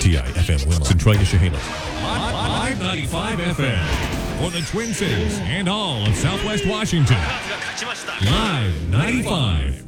WTI FM Wilson, Troy to Chehalis. Live 95 FM for the Twin Cities and all of Southwest Washington. Live 95.